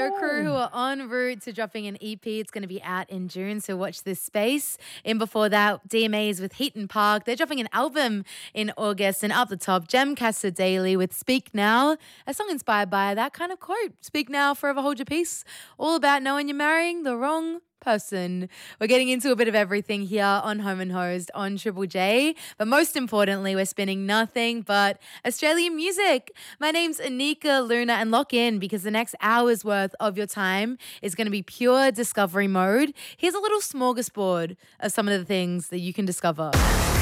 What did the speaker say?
Go Crew, who are en route to dropping an EP. It's going to be out in June, so watch this space. And before that, DMAs with Heaton Park. They're dropping an album in August. And up the top, Jem Casa Daily with Speak Now, a song inspired by that kind of quote. Speak now, forever hold your peace. All about knowing you're marrying the wrong person. We're getting into a bit of everything here on Home and Hosed on Triple J, but most importantly, we're spinning nothing but Australian music. My name's Anika Luna, and lock in because the next hour's worth of your time is going to be pure discovery mode. Here's a little smorgasbord of some of the things that you can discover.